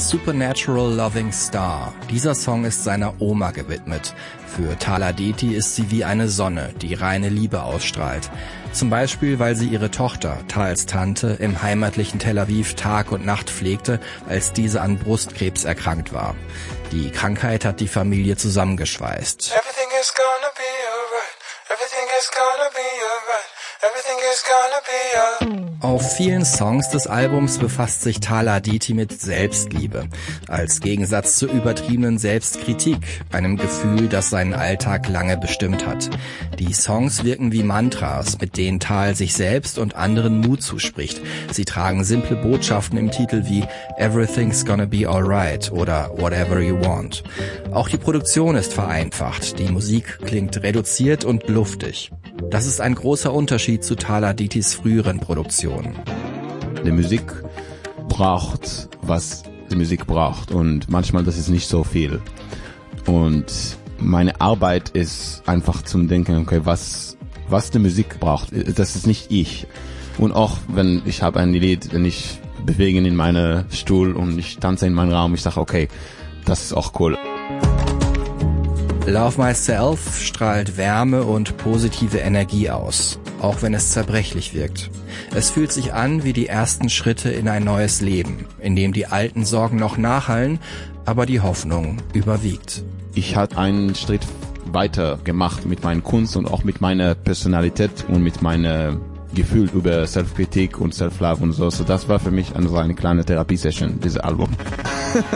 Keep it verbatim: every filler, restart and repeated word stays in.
Supernatural Loving Star. Dieser Song ist seiner Oma gewidmet. Für Thala Deti ist sie wie eine Sonne, die reine Liebe ausstrahlt. Zum Beispiel, weil sie ihre Tochter, Tals Tante, im heimatlichen Tel Aviv Tag und Nacht pflegte, als diese an Brustkrebs erkrankt war. Die Krankheit hat die Familie zusammengeschweißt. Everything is gonna be alright. Everything is gonna be alright. Everything is gonna be alright. Auf vielen Songs des Albums befasst sich Thala Deti mit Selbstliebe, als Gegensatz zur übertriebenen Selbstkritik, einem Gefühl, das seinen Alltag lange bestimmt hat. Die Songs wirken wie Mantras, mit denen Tal sich selbst und anderen Mut zuspricht. Sie tragen simple Botschaften im Titel wie Everything's gonna be alright oder Whatever you want. Auch die Produktion ist vereinfacht, die Musik klingt reduziert und luftig. Das ist ein großer Unterschied zu Thala Detis früheren Produktionen. Die Musik braucht, was die Musik braucht, und manchmal das ist nicht so viel. Und meine Arbeit ist einfach zum Denken, okay, was was die Musik braucht, das ist nicht ich. Und auch wenn ich habe ein Lied, wenn ich bewege in meinem Stuhl und ich tanze in meinem Raum, ich sage, okay, das ist auch cool. Love Myself strahlt Wärme und positive Energie aus, auch wenn es zerbrechlich wirkt. Es fühlt sich an wie die ersten Schritte in ein neues Leben, in dem die alten Sorgen noch nachhallen, aber die Hoffnung überwiegt. Ich habe einen Schritt weiter gemacht mit meiner Kunst und auch mit meiner Personalität und mit meinem Gefühl über Selbstkritik und Self-Love und so. So das war für mich eine, eine kleine Therapiesession, dieses Album.